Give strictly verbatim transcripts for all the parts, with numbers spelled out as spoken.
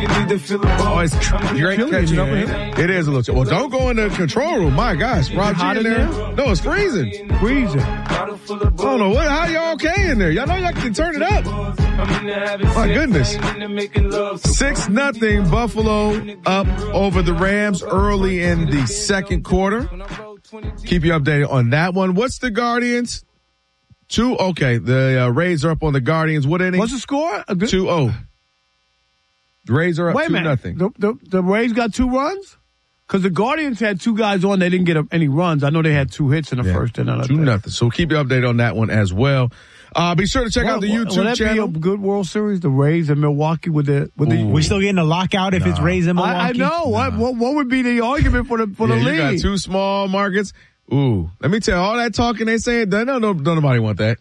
Oh, it's great catching up with him. It is a little chill. Well, don't go in the control room. My gosh, Rob G in there. No, it's freezing. Freezing. I don't know what. How y'all okay in there? Y'all know y'all can turn it up. My goodness. Six nothing Buffalo up over the Rams early in the second quarter. Keep you updated on that one. What's the Guardians? Two. Okay, the uh, Rays are up on the Guardians. What inning? What's the score? Two oh. The Rays are up Wait a two minute. nothing. The, the, the Rays got two runs? Because the Guardians had two guys on. They didn't get any runs. I know they had two hits in the yeah, first inning. Two nothing. So we'll keep you updated on that one as well. Uh, be sure to check well, out the YouTube will that channel. Be a good World Series, the Rays and Milwaukee with the with the. We're still getting a lockout if nah. it's Rays and Milwaukee. I, I know. Nah. What, what what would be the argument for the for yeah, the league? You got two small markets. Ooh, let me tell you, all that talking they saying, no, no, no, nobody want that.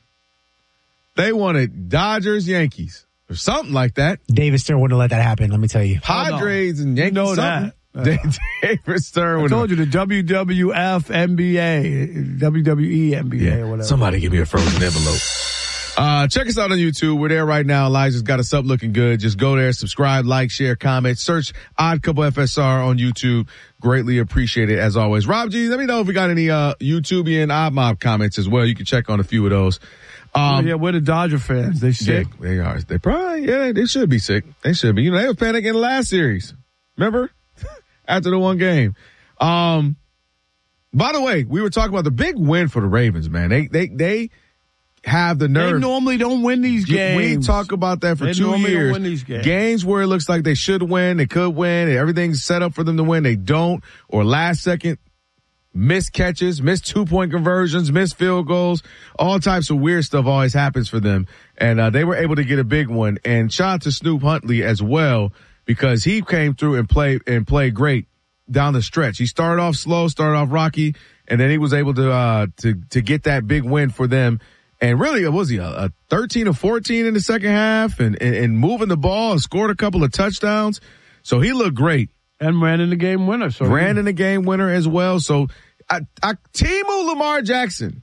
They wanted Dodgers, Yankees, or something like that. David Stern wouldn't let that happen. Let me tell you. Padres and Yankees. You know something. that. Uh, David Stern. I told you the W W F N B A, W W E N B A yeah. or whatever. Somebody give me a frozen envelope. Uh, check us out on YouTube. We're there right now. Elijah's got us up looking good. Just go there, subscribe, like, share, comment, search Odd Couple F S R on YouTube. Greatly appreciate it as always. Rob G, let me know if we got any, uh, YouTubian Odd Mob comments as well. You can check on a few of those. Um, yeah, we're the Dodger fans. They sick. Yeah, they are. They probably, yeah, they should be sick. They should be. You know, they were panicking in the last series. Remember? After the one game. Um, by the way, we were talking about the big win for the Ravens, man. They, they, they have the nerve. They normally don't win these games. We talk about that for they two normally years. Don't win these games. Games where it looks like they should win, they could win, and everything's set up for them to win. They don't, or last second missed catches, missed two point conversions, missed field goals, all types of weird stuff always happens for them. And, uh, they were able to get a big one. And shout out to Snoop Huntley as well, because he came through and played, and played great down the stretch. He started off slow, started off rocky, and then he was able to, uh, to, to get that big win for them. And really, was he a, a thirteen or fourteen in the second half and, and, and moving the ball and scored a couple of touchdowns. So he looked great. And ran in the game winner. So ran in the game winner as well. So I, I, Timu Lamar Jackson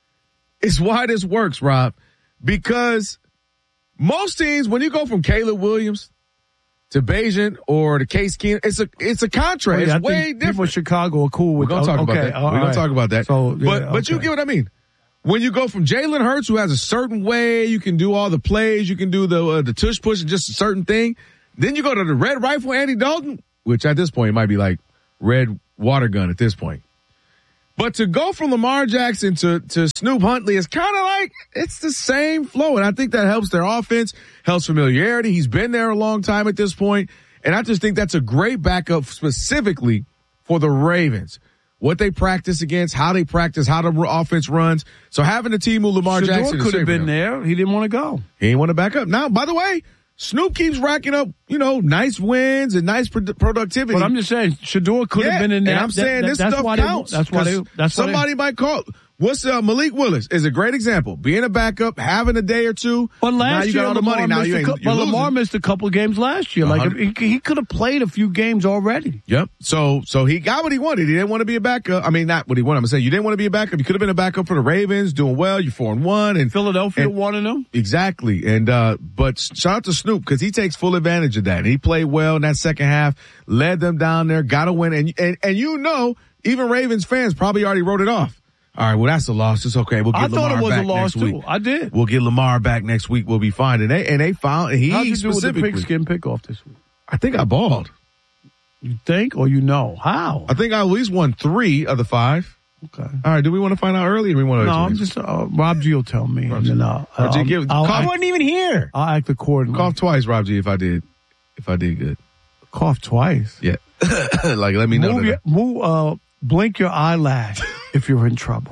is why this works, Rob, because most teams, when you go from Caleb Williams to Bayesian or to Case Keenum, it's a, it's a contract. Well, yeah, it's way different. People in Chicago are cool with We're going to talk okay, about that. We're right. going to talk about that. So, yeah, but, but okay. you get what I mean. When you go from Jalen Hurts, who has a certain way, you can do all the plays, you can do the uh, the tush push and just a certain thing. Then you go to the red rifle Andy Dalton, which at this point might be like red water gun at this point. But to go from Lamar Jackson to, to Snoop Huntley is kind of like, it's the same flow. And I think that helps their offense, helps familiarity. He's been there a long time at this point. And I just think that's a great backup specifically for the Ravens. What they practice against, how they practice, how the offense runs. So having a team with Lamar Shador Jackson could have been there. He didn't want to go. He didn't want to back up. Now, by the way, Snoop keeps racking up, you know, nice wins and nice pro- productivity. But I'm just saying, Shador could have yeah, been in there. And I'm saying that, this that's stuff why counts. They, that's why they. That's why somebody they, might call. What's uh, Malik Willis is a great example. Being a backup, having a day or two. But last now you year, got all the Lamar money. Now missed you a ain't, co- you're but Lamar losing. missed a couple games last year. Like if he, he could have played a few games already. Yep. So so he got what he wanted. He didn't want to be a backup. I mean, not what he wanted. I'm saying you didn't want to be a backup. You could have been a backup for the Ravens, doing well. You're four and one, and Philadelphia and, wanted him. Exactly. And uh but shout out to Snoop because he takes full advantage of that. He played well in that second half, led them down there, got a win, and and and you know, even Ravens fans probably already wrote it off. All right, well, that's a loss. It's okay. We'll get I Lamar thought it was back a loss next too. week. I did. We'll get Lamar back next week. We'll be fine. And they and they found he How'd you do with the specifically. pigskin pickoff this week? I think I balled. You think or you know how? I think I at least won three of the five. Okay. All right. Do we want to find out early? Or we want to? No, I'm just uh, Rob G will tell me. Rob G. And then I'll, Rob G, I'll, give, I'll, I I'll, wasn't even here. I'll act accordingly. Cough twice, Rob G. If I did, if I did good. Cough twice. Yeah. Like let me know. Move That your, move, uh, blink your eyelash if you're in trouble.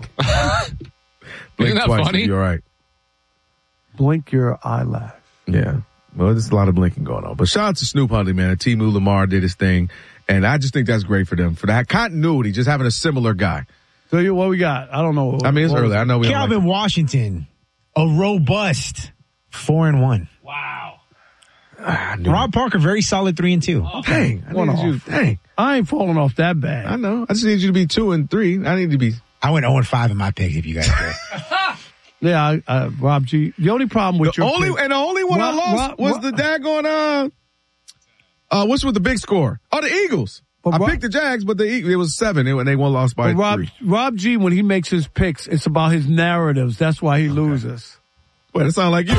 Blink Isn't that twice. funny? You're right. Blink your eyelash. Yeah. Well, there's a lot of blinking going on. But shout out to Snoop Huntley, man. Timu Lamar did his thing. And I just think that's great for them. For that continuity, just having a similar guy. So you, what we got? I don't know. I mean, it's what early. I know we Calvin don't like Washington, a robust four and one. Wow. ah, Rob Parker, very solid three and two. Oh, dang. I One need you. off. Dang. I ain't falling off that bad. I know. I just need you to be two and three. I need to be. I went zero and five in my picks. If you guys care. Yeah, I, I, Rob G. The only problem with The your only pick, and the only one Rob- I lost Rob- was Rob- the daggone uh Uh, what's with the big score? Oh, the Eagles. But I Rob, picked the Jags, but the Eagles, it was seven, and they won lost by but Rob, three. Rob G, when he makes his picks, it's about his narratives. That's why he okay. loses. Wait, that sound like you.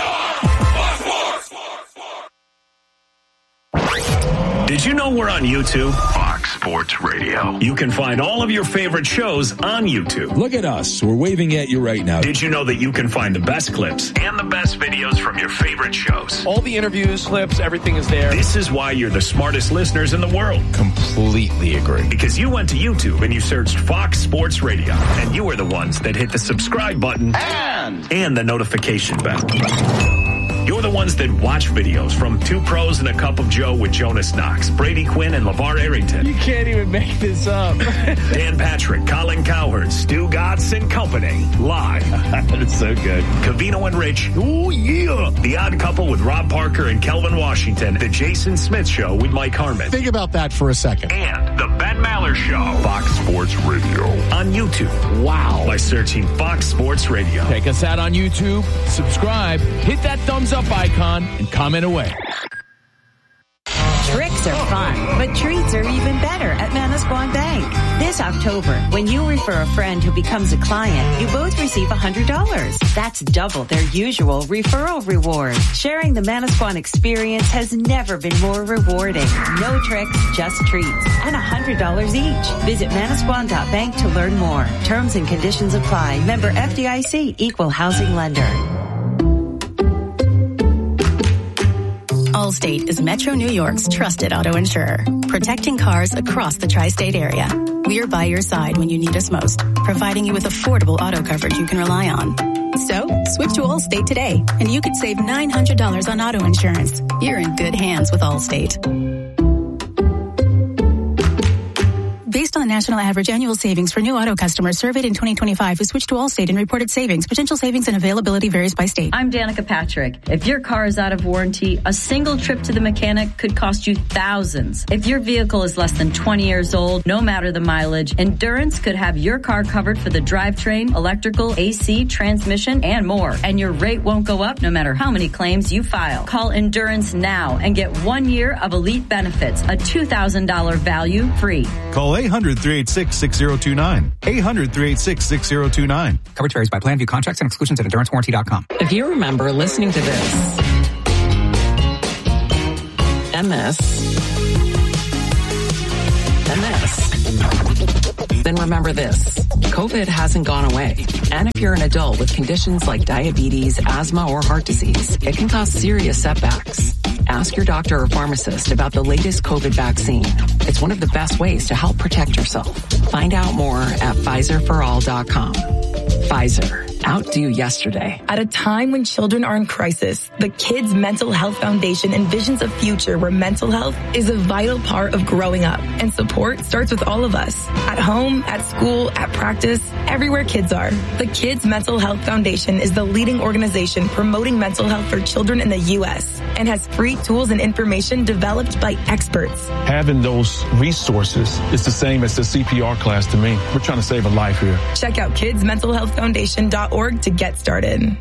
Did you know we're on YouTube? Fox Sports Radio. You can find all of your favorite shows on YouTube. Look at us. We're waving at you right now. Did you know that you can find the best clips and the best videos from your favorite shows? All the interviews, clips, everything is there. This is why you're the smartest listeners in the world. Completely agree. Because you went to YouTube and you searched Fox Sports Radio, and you were the ones that hit the subscribe button and, and the notification bell. You're the ones that watch videos from Two Pros and a Cup of Joe with Jonas Knox, Brady Quinn, and LeVar Arrington. You can't even make this up. Dan Patrick, Colin Cowherd, Stu Gatz and Company. Live. That's so good. Covino and Rich. Oh, yeah. The Odd Couple with Rob Parker and Kelvin Washington. The Jason Smith Show with Mike Harmon. Think about that for a second. And the Ben Maller Show. Fox Sports Radio. On YouTube. Wow. By searching Fox Sports Radio. Check us out on YouTube. Subscribe. Hit that thumbs up icon and comment away. Tricks are fun, but treats are even better at Manasquan Bank. This October, when you refer a friend who becomes a client, you both receive one hundred dollars. That's double their usual referral reward. Sharing the Manasquan experience has never been more rewarding. No tricks, just treats, and one hundred dollars each. Visit manasquan dot bank to learn more. Terms and conditions apply. Member F D I C, Equal Housing Lender. Allstate is Metro New York's trusted auto insurer, protecting cars across the tri-state area. We are by your side when you need us most, providing you with affordable auto coverage you can rely on. So, switch to Allstate today, and you could save nine hundred dollars on auto insurance. You're in good hands with Allstate. Based on the national average annual savings for new auto customers surveyed in twenty twenty-five who switched to Allstate and reported savings, potential savings and availability varies by state. I'm Danica Patrick. If your car is out of warranty, a single trip to the mechanic could cost you thousands. If your vehicle is less than twenty years old, no matter the mileage, Endurance could have your car covered for the drivetrain, electrical, A C, transmission, and more. And your rate won't go up no matter how many claims you file. Call Endurance now and get one year of elite benefits, a two thousand dollars value free. Call eight hundred, three eight six, six zero two nine. eight hundred, three eight six, six zero two nine. Coverage varies by plan, view contracts and exclusions at endurance warranty dot com. If you remember listening to this, M S, M S, then remember this. COVID hasn't gone away. And if you're an adult with conditions like diabetes, asthma, or heart disease, it can cause serious setbacks. Ask your doctor or pharmacist about the latest COVID vaccine. It's one of the best ways to help protect yourself. Find out more at Pfizer for all dot com. Pfizer. Outdo yesterday. At a time when children are in crisis, the Kids Mental Health Foundation envisions a future where mental health is a vital part of growing up, and support starts with all of us. At home, at school, at practice, everywhere kids are. The Kids Mental Health Foundation is the leading organization promoting mental health for children in the U S and has free tools and information developed by experts. Having those resources is the same as the C P R class to me. We're trying to save a life here. Check out kids mental health foundation dot org to get started.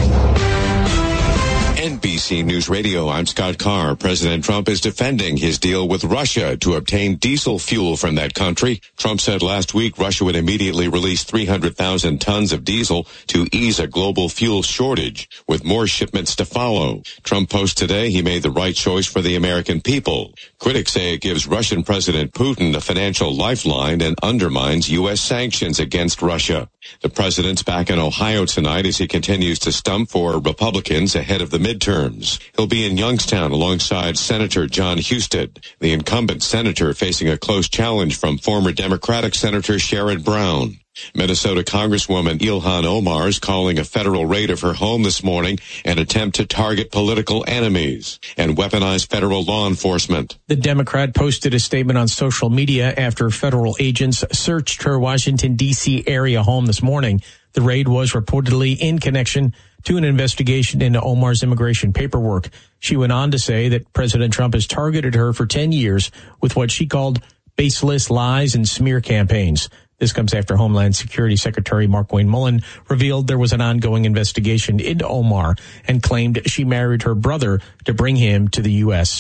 N B C News Radio, I'm Scott Carr. President Trump is defending his deal with Russia to obtain diesel fuel from that country. Trump said last week Russia would immediately release three hundred thousand tons of diesel to ease a global fuel shortage, with more shipments to follow. Trump posted today he made the right choice for the American people. Critics say it gives Russian President Putin a financial lifeline and undermines U S sanctions against Russia. The president's back in Ohio tonight as he continues to stump for Republicans ahead of the midterms. He'll be in Youngstown alongside Senator John Husted, the incumbent senator facing a close challenge from former Democratic Senator Sherrod Brown. Minnesota Congresswoman Ilhan Omar is calling a federal raid of her home this morning an attempt to target political enemies and weaponize federal law enforcement. The Democrat posted a statement on social media after federal agents searched her Washington, D C area home this morning. The raid was reportedly in connection to an investigation into Omar's immigration paperwork. She went on to say that President Trump has targeted her for ten years with what she called baseless lies and smear campaigns. This comes after Homeland Security Secretary Markwayne Mullin revealed there was an ongoing investigation into Omar and claimed she married her brother to bring him to the U S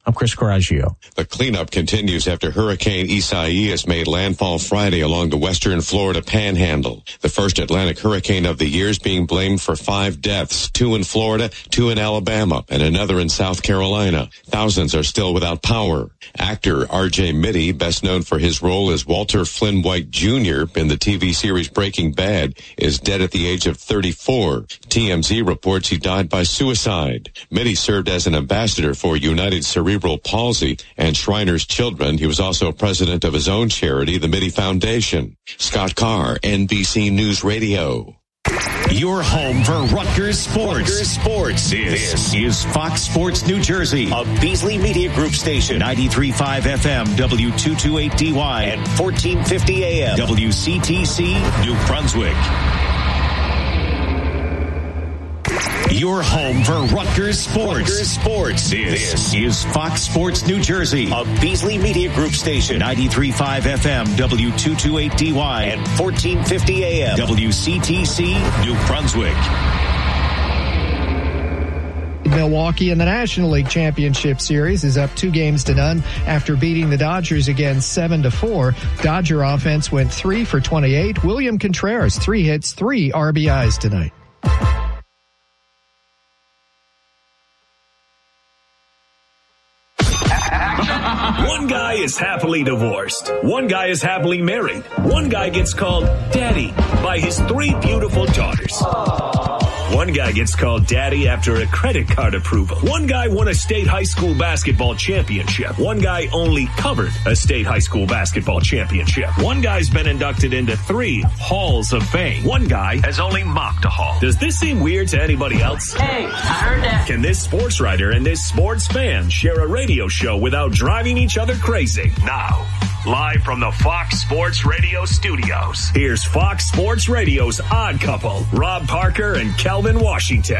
I'm Chris Coraggio. The cleanup continues after Hurricane Isaias made landfall Friday along the western Florida panhandle. The first Atlantic hurricane of the year is being blamed for five deaths, two in Florida, two in Alabama, and another in South Carolina. Thousands are still without power. Actor R J Mitty, best known for his role as Walter Flynn White Junior in the T V series Breaking Bad, is dead at the age of thirty-four. T M Z reports he died by suicide. Mitty served as an ambassador for United Cerebral Palsy and Shriners Children. He was also president of his own charity, the Mitty Foundation. Scott Carr, N B C News Radio. Your home for Rutgers Sports. Rutgers Sports. This, this is Fox Sports New Jersey, a Beasley Media Group station, ninety-three point five F M, W two twenty-eight D Y, and fourteen fifty A M, W C T C, New Brunswick. Your home for Rutgers Sports. Rutgers Sports. This, this is Fox Sports New Jersey, a Beasley Media Group station, ninety-three point five F M, W two twenty-eight D Y, and fourteen fifty A M, W C T C, New Brunswick. Milwaukee in the National League Championship Series is up two games to none after beating the Dodgers again seven to four. Dodger offense went three for twenty-eight. William Contreras, three hits, three R B Is tonight. One guy is happily divorced. One guy is happily married. One guy gets called daddy by his three beautiful daughters. One guy gets called daddy after a credit card approval. One guy won a state high school basketball championship. One guy only covered a state high school basketball championship. One guy's been inducted into three halls of fame. One guy has only mopped a hall. Does this seem weird to anybody else? Hey, I heard that. Can this sports writer and this sports fan share a radio show without driving each other crazy? Now, live from the Fox Sports Radio studios, here's Fox Sports Radio's Odd Couple, Rob Parker and Kelvin Washington.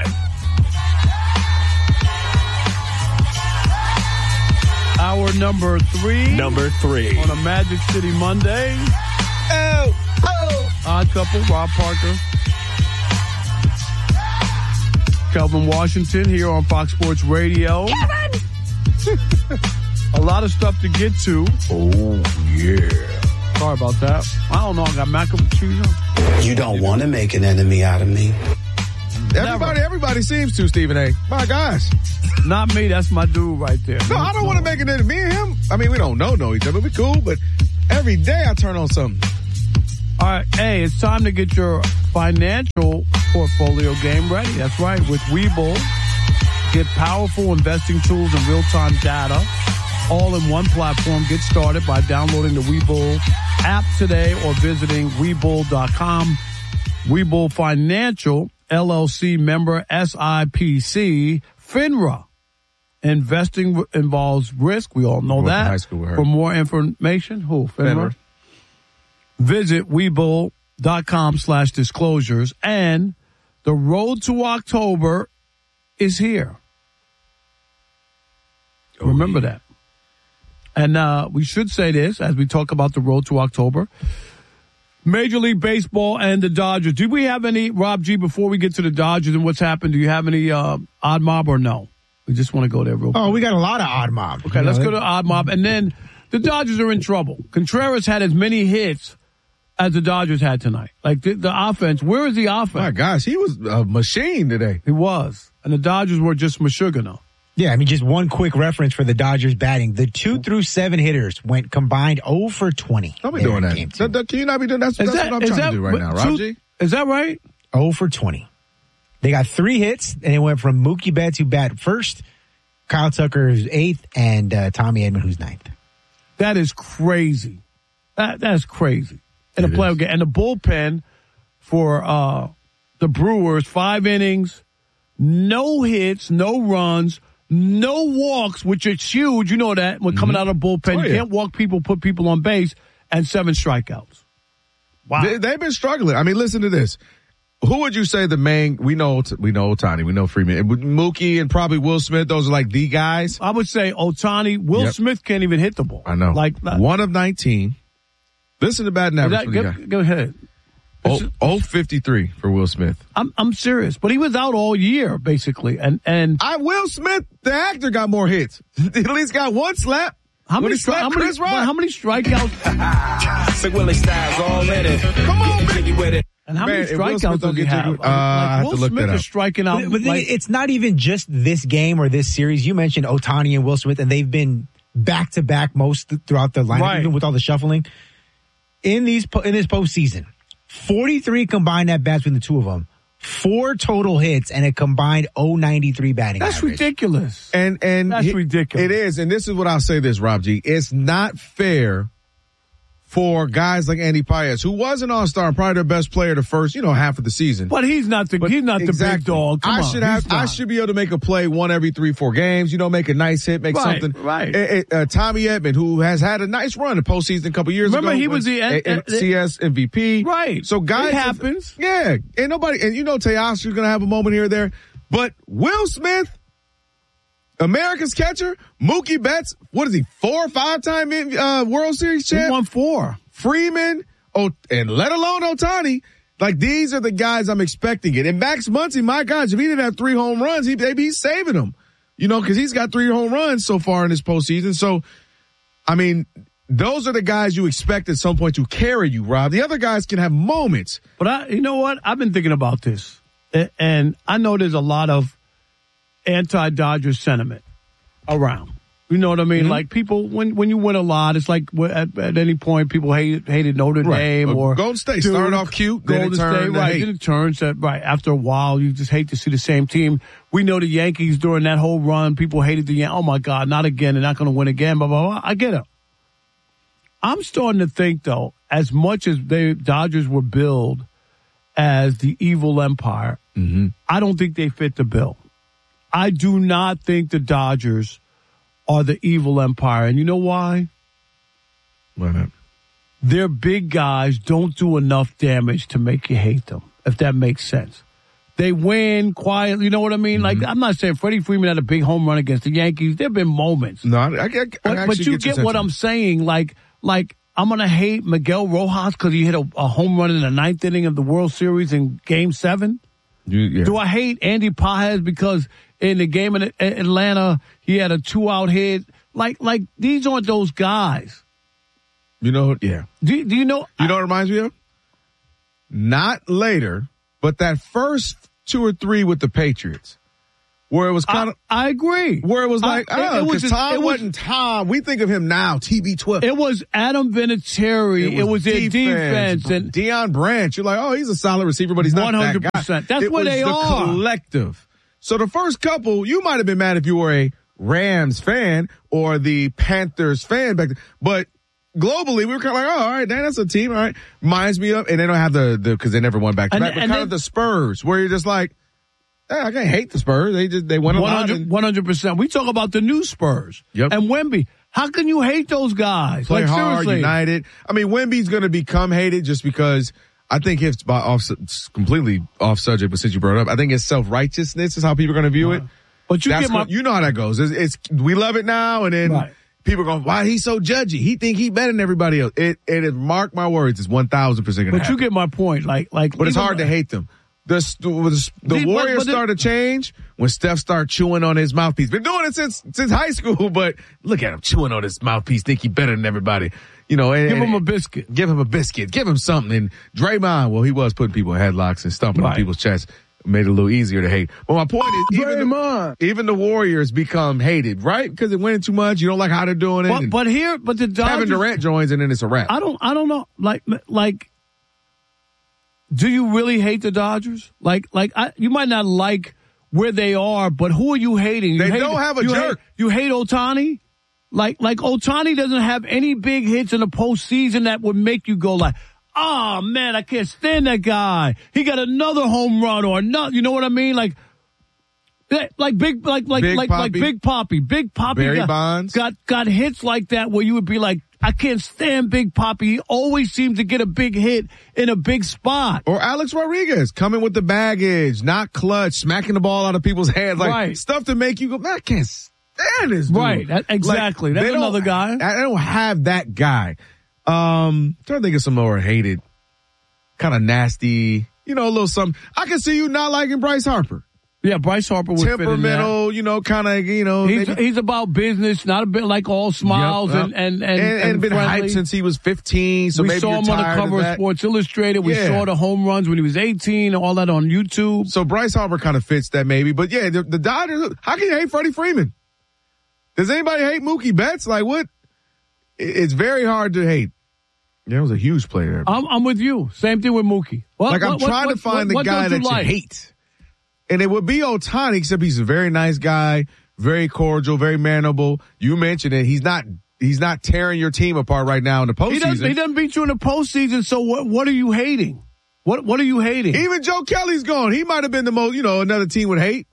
Hour number three. Number three. On a Magic City Monday. Oh, oh. Odd Couple, Rob Parker. Kelvin Washington here on Fox Sports Radio. Kevin! A lot of stuff to get to. Oh, yeah. Sorry about that. I don't know. I got mac and cheese on. You don't want to make an enemy out of me. Everybody, everybody seems to, Stephen A. My gosh. Not me. That's my dude right there. No, I don't want to make an enemy. Me and him, I mean, we don't know, know each other. We cool, but every day I turn on something. All right. Hey, it's time to get your financial portfolio game ready. That's right. With Webull, get powerful investing tools and real-time data all in one platform. Get started by downloading the Webull app today or visiting Webull dot com. Webull Financial, L L C member S I P C, FINRA. Investing involves risk. We all know that. High school with her. For more information, who? FINRA. FINRA. Visit Webull dot com slash disclosures. And the road to October is here. Oh, Remember yeah. that. And uh, we should say this as we talk about the road to October. Major League Baseball and the Dodgers. Do we have any, Rob G, before we get to the Dodgers and what's happened, do you have any uh, odd mob or no? We just want to go there real quick. Oh, we got a lot of odd mob. Okay, let's go to odd mob. And then the Dodgers are in trouble. Contreras had as many hits as the Dodgers had tonight. Like the, the offense, where is the offense? My gosh, he was a machine today. He was. And the Dodgers were just mashugana. Yeah, I mean, just one quick reference for the Dodgers batting. The two through seven hitters went combined oh for twenty. Don't be doing that. that, that can you not be doing that? That's, that's that, what I'm trying that, to do right now, Rob G. Is that right? oh for twenty. They got three hits, and it went from Mookie Betts, who bat first, Kyle Tucker, who's eighth, and uh, Tommy Edman, who's ninth. That is crazy. That That's crazy. In a playoff game. And the bullpen for uh, the Brewers, five innings, no hits, no runs, no walks, which is huge. You know that when mm-hmm. coming out of the bullpen, oh, yeah. you can't walk people, put people on base, and seven strikeouts. Wow, they, they've been struggling. I mean, listen to this. Who would you say the main? We know we know Ohtani, we know Freeman, Mookie, and probably Will Smith. Those are like the guys. I would say Ohtani. Will yep. Smith can't even hit the ball. I know. Like one of nineteen. Listen to batting average. That, go, go ahead. Oh, oh fifty-three for Will Smith. I'm I'm serious, but he was out all year basically, and and I Will Smith, the actor, got more hits. At least got one slap. How many, stri- how, many, how many strikeouts? Sick Willie Styles all in it. Come on, man. With it. And how Man, many if Will Smith strikeouts don't does he get have? jiggled- I mean, Uh, I like, have Will to look Smith that is up. striking out. But, but like, it's not even just this game or this series. You mentioned Ohtani and Will Smith, and they've been back to back most th- throughout the lineup, Right. even with all the shuffling. In these po- in this postseason, forty-three combined at bats between the two of them, four total hits, and a combined oh ninety-three batting that's average. ridiculous. And and That's he- ridiculous. It is, and this is what I'll say. This, Rob G, it's not fair for guys like Andy Paez, who was an all-star and probably their best player the first, you know, half of the season. But he's not the But he's not exactly. the big dog. Come I on, should have. he's I not. should be able to make a play one every thrhree, four games. You know, make a nice hit, make Right, something. right. Eh, eh, uh, Tommy Edman, who has had a nice run in postseason a couple years Remember, ago. he was the- eh, eh, C S M V P. Right. So guys, It happens. Yeah, ain't nobody, and you know, Teoscar's gonna have a moment here or there. But Will Smith, America's catcher, Mookie Betts, what is he, four or five time uh, World Series He champ? won four. Freeman, oh, and let alone Ohtani. Like, these are the guys I'm expecting it. And Max Muncy, my gosh, if he didn't have three home runs, he, maybe he's saving them. You know, because he's got three home runs so far in this postseason. So, I mean, those are the guys you expect at some point to carry you, Rob. The other guys can have moments. But I, you know what? I've been thinking about this, A- and I know there's a lot of anti-Dodger sentiment around. You know what I mean? Mm-hmm. Like people, when when you win a lot, it's like wh- at, at any point people hate, hated Notre Right. Dame Uh, or Golden State Duke, started off cute, then it Golden turned State, to right? hate. Then it turns that right after a while you just hate to see the same team. We know the Yankees during that whole run, people hated the Yan- oh my God, not again! They're not going to win again. Blah blah blah. I get it. I'm starting to think though, as much as the Dodgers were billed as the evil empire, Mm-hmm. I don't think they fit the bill. I do not think the Dodgers are the evil empire. And you know why? Why not? Their big guys don't do enough damage to make you hate them, if that makes sense. They win quietly, you know what I mean? Mm-hmm. Like, I'm not saying Freddie Freeman had a big home run against the Yankees. There have been moments. No, I, I, I But, actually but you your get what sentiment. I'm saying. Like, like I'm going to hate Miguel Rojas because he hit a, a home run in the ninth inning of the World Series in Game seven. You, yeah. Do I hate Andy Paez because in the game in Atlanta he had a two-out hit? Like, like these aren't those guys. You know, yeah. Do, do you know? You know what it reminds me of? Not later, but that first two or three with the Patriots, where it was kind of. I agree. Where it was like, I- oh, it was because just- Tom it was- wasn't Tom. We think of him now, T B twelve. It was Adam Vinatieri. It was, their defense, and Deion Branch. You're like, oh, he's a solid receiver, but he's not one that hundred guy. percent. That's it where was they the are. collective. So the first couple, you might have been mad if you were a Rams fan or the Panthers fan back then, but globally, we were kind of like, oh, all right, that's a team, all right. Reminds me of, and they don't have the, the, cause they never won back to And- back, but and kind they- of the Spurs, where you're just like, eh, I can't hate the Spurs. They just, they won a lot. and one hundred percent. We talk about the new Spurs. Yep. And Wemby. How can you hate those guys? Play like, hard, seriously. united. I mean, Wemby's going to become hated just because I think it's by off, it's completely off subject, but since you brought it up, I think it's self-righteousness is how people are going to view it. But you That's get my, what- you know how that goes. It's, it's we love it now, and then Right. people are going, why he's so judgy? He think he better than everybody else. It, it is, mark my words, it's one thousand percent going to but happen. you get my point. Like, like, But it's even- hard to hate them. The, the, the The- but- Warriors but the- started to change when Steph started chewing on his mouthpiece. Been doing it since since high school, but look at him chewing on his mouthpiece. Think he better than everybody. You know, and, Give and- him a biscuit. Give him a biscuit. Give him something. And Draymond, well, he was putting people in headlocks and stomping on Right. people's chests. Made it a little easier to hate. But my point is, even the, even the Warriors become hated, right? Because they're winning too much. You don't like how they're doing it. But, and but here, but the Dodgers. Kevin Durant joins and then it's a wrap. I don't, I don't know. Like, like, do you really hate the Dodgers? Like, like, I, you might not like where they are, but who are you hating? You They hate, don't have a you jerk. Hate, you hate Ohtani? Like, like Ohtani doesn't have any big hits in the postseason that would make you go like, oh man, I can't stand that guy. He got another home run or not. You know what I mean? Like, like big, like, like, Big like, like Papi. Big Poppy. Big Poppy Barry got, Bonds. got, got hits like that where you would be like, I can't stand Big Poppy. He always seems to get a big hit in a big spot. Or Alex Rodriguez coming with the baggage, not clutch, smacking the ball out of people's hands, like Right. stuff to make you go, man, I can't stand this dude. Right, that- exactly. That's they don't- another guy. I don't have that guy. Um, trying to think of some more hated. kind of nasty, you know, a little something. I can see you not liking Bryce Harper. Yeah, Bryce Harper would fit in temperamental, you know, kind of, you know. He's, maybe. he's about business, not a bit like all smiles Yep, and, yep. and, and, and, and, and been friendly. hyped since he was fifteen. So we maybe saw you're him on the tired cover of of that. Sports Illustrated. We Yeah. saw the home runs when he was eighteen, all that on YouTube. So Bryce Harper kind of fits that maybe. But yeah, the, the Dodgers, how can you hate Freddie Freeman? Does anybody hate Mookie Betts? Like what? It- It's very hard to hate. There was a huge player there. I'm, I'm with you. Same thing with Mookie. What, like I'm what, trying what, to find what, the what guy don't that like? you hate. And it would be Ohtani, except he's a very nice guy, very cordial, very manable. You mentioned it. He's not he's not tearing your team apart right now in the postseason. He doesn't, he doesn't beat you in the postseason, so what, what are you hating? What What are you hating? Even Joe Kelly's gone. He might have been the most, you know, another team would hate.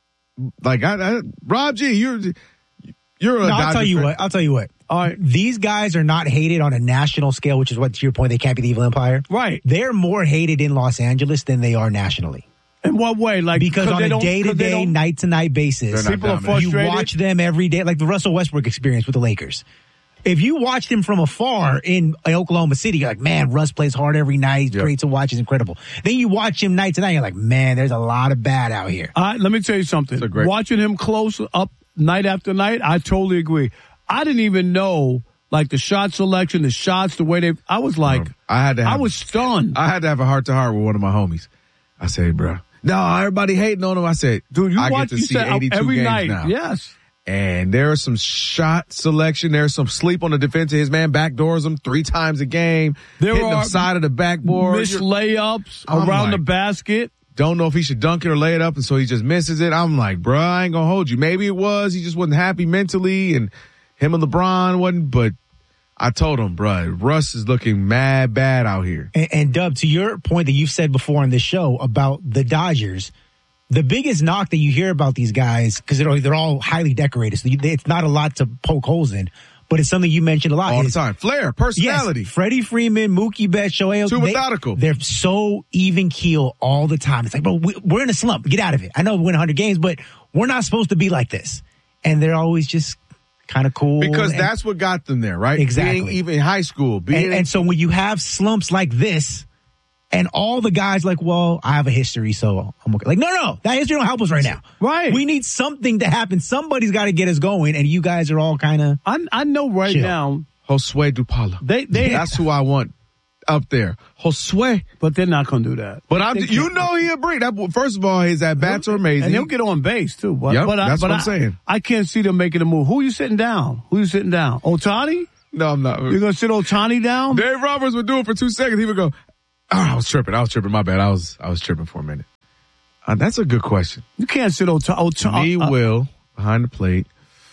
Like, I, I, Rob G, you're you're a No, I'll Dodger tell you fan. what. I'll tell you what. All right. These guys are not hated on a national scale, which is what, to your point, they can't be the evil empire. Right. They're more hated in Los Angeles than they are nationally. In what way? Like Because on they a don't- 'cause they day-to-day, don't- night-to-night basis, People are you frustrated. watch them every day, like the Russell Westbrook experience with the Lakers. If you watch them from afar in Oklahoma City, you're like, man, Russ plays hard every night. He's Yep. great to watch. He's incredible. Then you watch him night to night, you're like, man, there's a lot of bad out here. All right, let me tell you something. great- Watching him close up night after night, I totally agree. I didn't even know, like, the shot selection, the shots, the way they, I was like, I had to have, I was stunned. I had to have a heart to heart with one of my homies. I said, bro, no, everybody hating on him. I said, Dude, you I watch get to you see said, eighty-two every games night. now. Yes. And there's some shot selection. There's some sleep on the defense. His man backdoors him three times a game. There hitting are the side of the backboard. Missed You're- layups I'm around like- the basket. Don't know if he should dunk it or lay it up, and so he just misses it. I'm like, bro, I ain't gonna hold you. Maybe it was he just wasn't happy mentally, and him and LeBron wasn't. But I told him, bro, Russ is looking mad bad out here. And, and Dub, to your point that you've said before on this show about the Dodgers, the biggest knock that you hear about these guys, because they're, they're all highly decorated, so you, it's not a lot to poke holes in, but it's something you mentioned a lot. All the is- time. Flair, personality. Yes, Freddie Freeman, Mookie Betts, Shohei. Too they- methodical. They're so even keel all the time. It's like, bro, we, we're in a slump. Get out of it. I know we win one hundred games, but we're not supposed to be like this. And they're always just kind of cool. Because and- that's what got them there, right? Exactly. Being even in high school. Being and, and so when you have slumps like this, and all the guys like, well, I have a history, so I'm okay. Like, no, no, that history don't help us right now. Right. We need something to happen. Somebody's got to get us going, and you guys are all kind of. I, I know right Chill. now. Josue Dupala. They, they, That's who I want up there. Josue. But they're not going to do that. But I'm, They you can't. know he'll bring that. First of all, his at bats are amazing. And he'll get on base, too. But, Yep, but I, that's but what I'm I, saying. I can't see them making a move. Who are you sitting down? Who are you sitting down? Ohtani? No, I'm not. You're going to sit Ohtani down? Dave Roberts would do it for two seconds. He would go, oh, I was tripping. I was tripping. My bad. I was I was tripping for a minute. Uh, that's a good question. You can't sit Ohtani. Ohtani Me, uh, Will, behind the plate.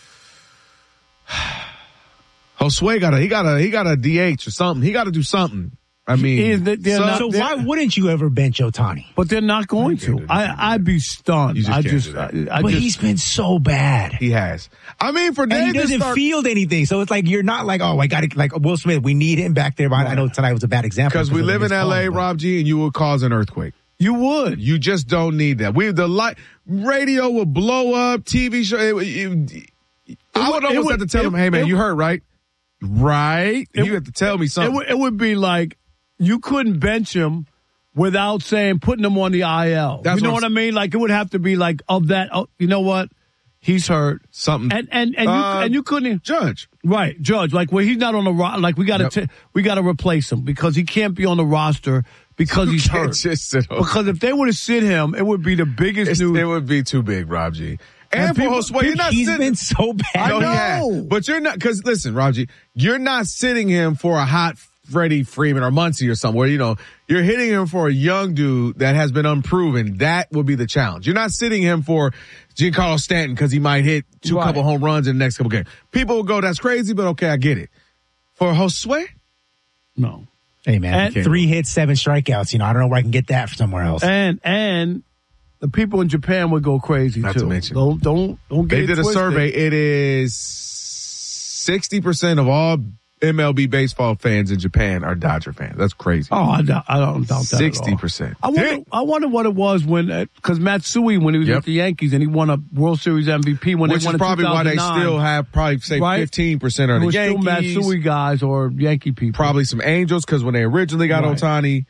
Josue got a, he got a, he got a D H or something. He got to do something. I mean, Is that they're so- not- So why wouldn't you ever bench Ohtani? But they're not going to. I, I'd be stunned. You just I can't just, do that. I, I But just, he's been so bad. he has. I mean, for And Dave he to doesn't start, field anything. So it's like, you're not like, oh, I got to, like Will Smith, we need him back there. But I know tonight was a bad example. because we of live in his L A, calls, but- Rob G, and you will cause an earthquake. you would. You just don't need that. We the light radio will blow up. T V show. It, it, I would would- it almost would- have to tell it- him, "Hey man, it- you heard right? Right? It- you have to tell me It something." would, it would be like you couldn't bench him without saying putting him on the I L. That's you know what what, I'm I mean? Like it would have to be like of that. Oh, you know what? He's hurt. something. And and and you Uh, and you couldn't Judge. right Judge like well he's not on the ro- like we got to Yep. we got to replace him because he can't be on the roster because You he's can't hurt. just sit on- Because if they would have sit him, it would be the biggest It's, news. it would be too big, Rob G. And, And for people- Josue, you're not He's sitting. been so bad. No, I he has. know. But you're not, because listen, Rob G, you're not sitting him for a hot Freddie Freeman or Muncy or somewhere. You know, you're hitting him for a young dude that has been unproven. That will be the challenge. You're not sitting him for Giancarlo Stanton because he might hit two Right. couple home runs in the next couple games. People will go, that's crazy, but okay, I get it. For Josue, no. Hey, man, And- three hits, seven strikeouts. You know, I don't know where I can get that from somewhere else. And and the people in Japan would go crazy Not too. to mention. don't don't don't get they it did a twisted. survey. It is sixty percent of all M L B baseball fans in Japan are Dodger fans. That's crazy. Oh, I, doubt- I don't doubt that. sixty at all. percent. I wonder, I wonder what it was when, because Matsui, when he was Yep. with the Yankees and he won a World Series M V P when Which they won is in probably why they two thousand nine. still have probably say Right? fifteen percent are It the was still Yankees. Matsui guys or Yankee people. Probably some Angels because when they originally got Right. Ohtani.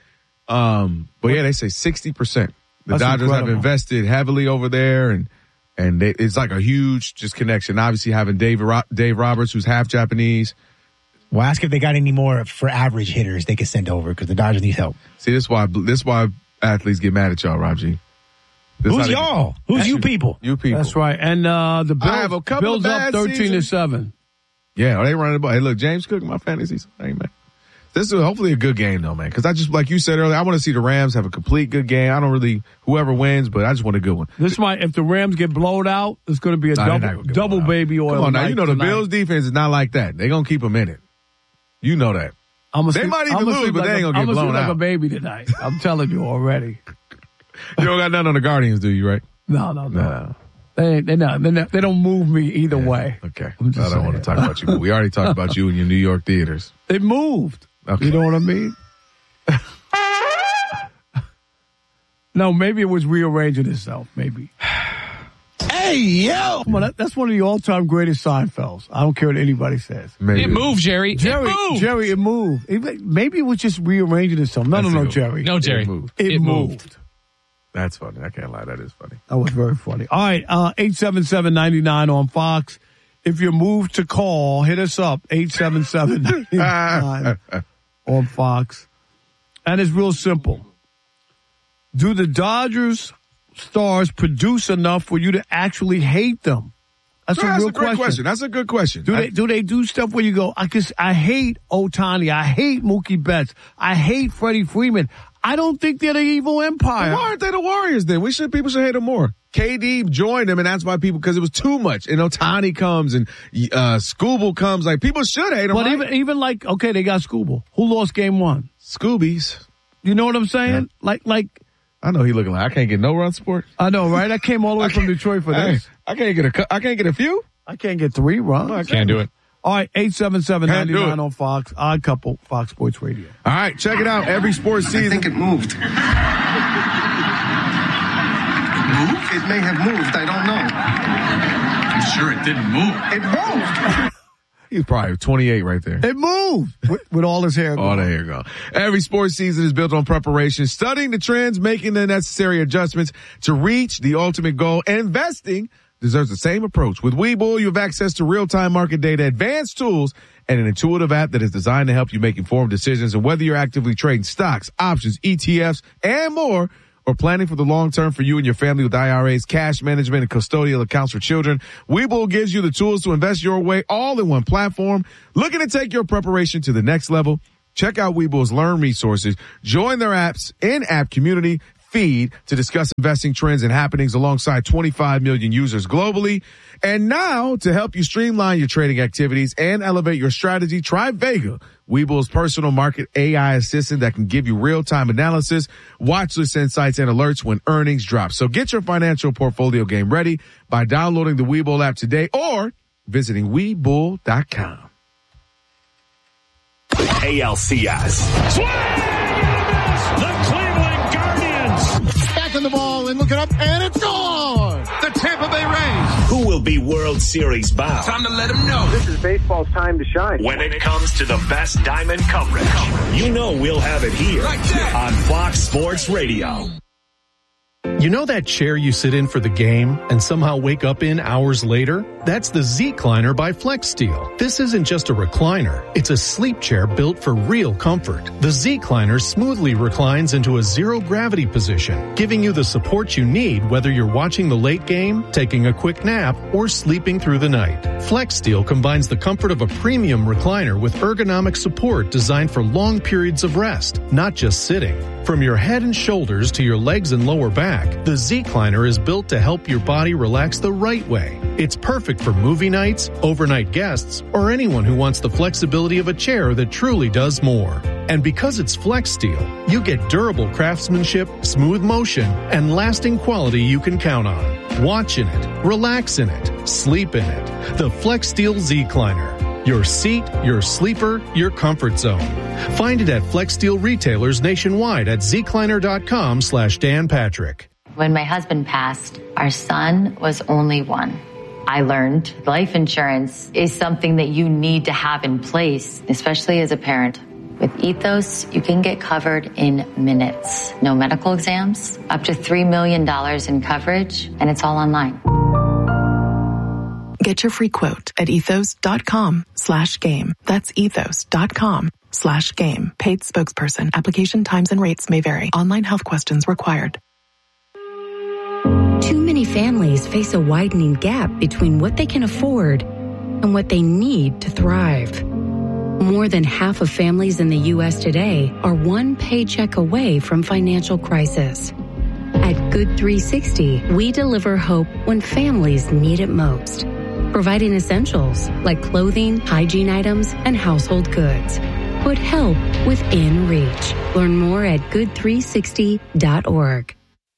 Um, but yeah, they say sixty percent. The That's Dodgers incredible. have invested heavily over there, and and they, it's like a huge just connection. Obviously, having Dave Ro- Dave Roberts, who's half Japanese. Well, ask if they got any more for average hitters they could send over because the Dodgers need help. See, this is why this is why athletes get mad at y'all, Rob G. This Who's how they- y'all? Who's you people? You people. That's right. And uh, the Bills, I have a couple Bills of up bad thirteen to seasons. seven. Yeah, they running the ball. Hey, look, James Cook, my fantasy. Hey, man. This is hopefully a good game, though, man. Because I just, like you said earlier, I want to see the Rams have a complete good game. I don't really, whoever wins, but I just want a good one. This might, if the Rams get blown out, it's going to be a Nah, they're not double, gonna get double blown out. baby oil. Come on now, night you know the tonight. Bills defense is not like that. They're going to keep them in it. You know that. I'm They might even lose, but they ain't gonna get I'm blown sleep like out. a baby tonight. I'm telling you already. You don't got nothing on the Guardians, do you, right? No, no, no. No. They ain't, they not, they not, they don't move me either way. Okay. I'm I just don't want to saying. talk about you, but we already talked about you in your New York theaters. It moved. Okay. You know what I mean? No, maybe it was rearranging itself. Maybe. Hey, yo! Come on, that, that's one of the all-time greatest Seinfelds. I don't care what anybody says. Maybe. It moved, Jerry. Jerry, it moved. Jerry, it moved. It- maybe it was just rearranging itself. No, That's no, a no, good Jerry. No, Jerry. It moved. It, It moved. moved. That's funny. I can't lie. That is funny. That was very funny. All right, uh, eight seven seven, nine nine on Fox. If you're moved to call, hit us up, eight seven seven, nine nine on Fox. And it's real simple. Do the Dodgers stars produce enough for you to actually hate them? That's That's a real a great question. That's a good question. Do I- they do they do stuff where you go, I just I hate Ohtani, I hate Mookie Betts, I hate Freddie Freeman. I don't think they're the evil empire. Why aren't they the Warriors then? We should people should hate them more. K D joined them, and that's why people because it was too much. And Ohtani comes, and uh Scooble comes. Like people should hate them. But right? even even like okay, they got Scooble. Who lost game one? Scoobies. You know what I'm saying? Yeah. Like like I know he looking like I can't get no run support. I know, right? I came all the way from Detroit for Hey, this. I can't get a cou- I can't get a few. I can't get three runs. I Can't do it. All right, eight seven seven, nine Can't do nine it. on Fox. Odd Couple, Fox Sports Radio. All right, check it out. Every sports season. I think it moved. It moved? It may have moved. I don't know. You sure it didn't move? It moved. He's probably twenty-eight right there. It moved with, with all his hair. All gone. the hair gone. Every sports season is built on preparation, studying the trends, making the necessary adjustments to reach the ultimate goal. And investing deserves the same approach. With Webull, you have access to real-time market data, advanced tools, and an intuitive app that is designed to help you make informed decisions. And whether you're actively trading stocks, options, E T Fs, and more, or planning for the long term for you and your family with I R As, cash management, and custodial accounts for children, Webull gives you the tools to invest your way all in one platform. Looking to take your preparation to the next level? Check out Webull's Learn resources. Join their app's in-app community feed to discuss investing trends and happenings alongside twenty-five million users globally. And now, to help you streamline your trading activities and elevate your strategy, try Vega, Webull's personal market A I assistant that can give you real-time analysis, watch list insights, and alerts when earnings drop. So get your financial portfolio game ready by downloading the Webull app today or visiting Webull dot com. A L C S. Swing and a miss. The Cleveland Guardians. Backing the ball and looking up, and it's gone. The Tampa Bay Rays. Who will be World Series bound? Time to let them know. This is baseball's time to shine. When it comes to the best diamond coverage, you know we'll have it here on Fox Sports Radio. You know that chair you sit in for the game and somehow wake up in hours later? That's the Z-Cliner by FlexSteel. This isn't just a recliner. It's a sleep chair built for real comfort. The Z-Cliner smoothly reclines into a zero-gravity position, giving you the support you need whether you're watching the late game, taking a quick nap, or sleeping through the night. FlexSteel combines the comfort of a premium recliner with ergonomic support designed for long periods of rest, not just sitting. From your head and shoulders to your legs and lower back, the Z-Cliner is built to help your body relax the right way. It's perfect for movie nights, overnight guests, or anyone who wants the flexibility of a chair that truly does more. And because it's FlexSteel, you get durable craftsmanship, smooth motion, and lasting quality you can count on. Watch in it, relax in it, sleep in it. The FlexSteel Z-Cliner. Your seat, your sleeper, your comfort zone. Find it at FlexSteel retailers nationwide at zcliner.com slash Dan Patrick. When my husband passed, our son was only one. I learned life insurance is something that you need to have in place, especially as a parent. With Ethos, you can get covered in minutes. No medical exams, up to three million dollars in coverage, and it's all online. Get your free quote at ethos.com slash game. That's ethos.com slash game. Paid spokesperson. Application times and rates may vary. Online health questions required. Too many families face a widening gap between what they can afford and what they need to thrive. More than half of families in the U S today are one paycheck away from financial crisis. At Good three sixty, we deliver hope when families need it most, providing essentials like clothing, hygiene items, and household goods. Put help within reach. Learn more at good three sixty dot org.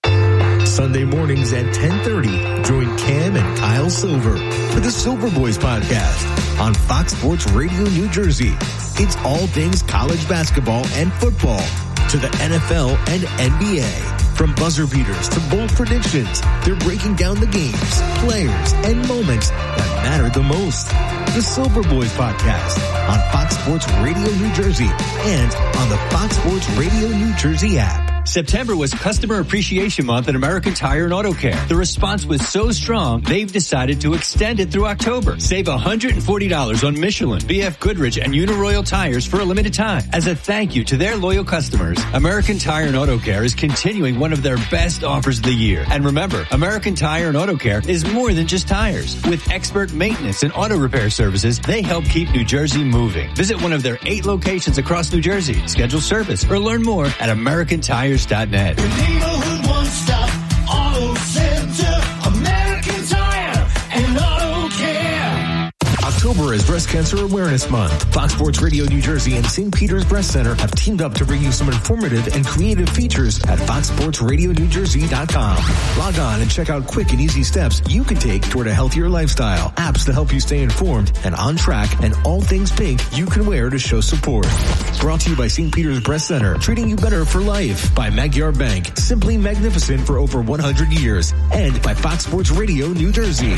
Sunday mornings at ten thirty, join Cam and Kyle Silver for the Silver Boys podcast on Fox Sports Radio New Jersey. It's all things college basketball and football to the N F L and N B A. From buzzer beaters to bold predictions, they're breaking down the games, players, and moments that matter the most. The Silver Boys podcast on Fox Sports Radio New Jersey and on the Fox Sports Radio New Jersey app. September was Customer Appreciation Month at American Tire and Auto Care. The response was so strong, they've decided to extend it through October. Save one hundred forty dollars on Michelin, B F Goodrich, and Uniroyal tires for a limited time. As a thank you to their loyal customers, American Tire and Auto Care is continuing one of their best offers of the year. And remember, American Tire and Auto Care is more than just tires. With expert maintenance and auto repair services, they help keep New Jersey moving. Visit one of their eight locations across New Jersey, schedule service, or learn more at american tires dot net. Neighborhood one-stop auto center, American Tire and Auto Care. October is Breast Cancer Awareness Month. Fox Sports Radio New Jersey and Saint Peter's Breast Center have teamed up to bring you some informative and creative features at fox sports radio new jersey dot com. Log on and check out quick and easy steps you can take toward a healthier lifestyle, apps to help you stay informed and on track, and all things pink you can wear to show support. Brought to you by Saint Peter's Breast Center, treating you better for life, by Magyar Bank, simply magnificent for over one hundred years, and by Fox Sports Radio New Jersey.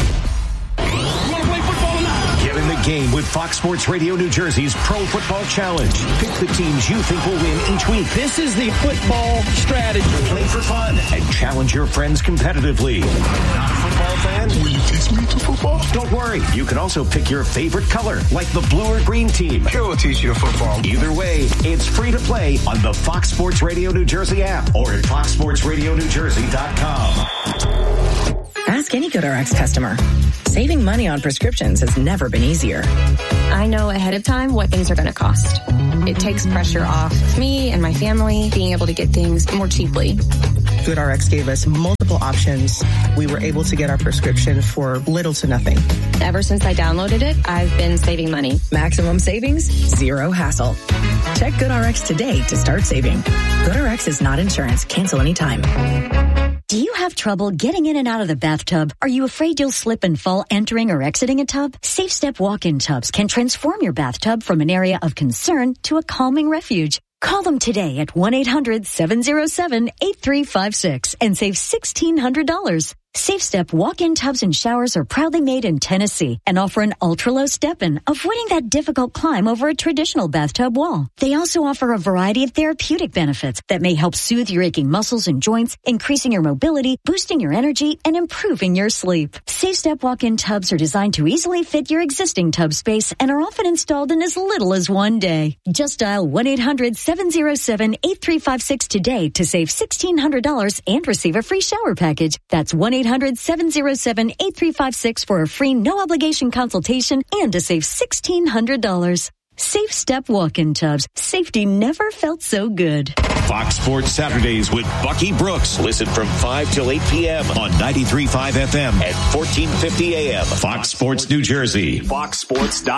Get in the game with Fox Sports Radio New Jersey's Pro Football Challenge. Pick the teams you think will win each week. This is the football strategy. Play for fun and challenge your friends competitively. Not a football fan? Will you teach me to football? Don't worry. You can also pick your favorite color, like the blue or green team. Here will teach you football. Either way, it's free to play on the Fox Sports Radio New Jersey app or at fox sports radio new jersey dot com. Ask any GoodRx customer. Saving money on prescriptions has never been easier. I know ahead of time what things are going to cost. It takes pressure off me and my family being able to get things more cheaply. GoodRx gave us multiple options. We were able to get our prescription for little to nothing. Ever since I downloaded it, I've been saving money. Maximum savings, zero hassle. Check GoodRx today to start saving. GoodRx is not insurance. Cancel anytime. Do you have trouble getting in and out of the bathtub? Are you afraid you'll slip and fall entering or exiting a tub? Safe Step walk-in tubs can transform your bathtub from an area of concern to a calming refuge. Call them today at one eight hundred seven oh seven eight three five six and save sixteen hundred dollars. Safe Step walk-in tubs and showers are proudly made in Tennessee and offer an ultra-low step-in, avoiding that difficult climb over a traditional bathtub wall. They also offer a variety of therapeutic benefits that may help soothe your aching muscles and joints, increasing your mobility, boosting your energy, and improving your sleep. Safe Step walk-in tubs are designed to easily fit your existing tub space and are often installed in as little as one day. Just dial one eight hundred seven oh seven eight three five six today to save sixteen hundred dollars and receive a free shower package. That's one eight hundred seven oh seven eight three five six for a free no-obligation consultation and to save sixteen hundred dollars. Safe Step walk-in tubs. Safety never felt so good. Fox Sports Saturdays with Bucky Brooks. Listen from five till eight p.m. on ninety-three point five F M and fourteen fifty A M. Fox Sports New Jersey. fox sports dot com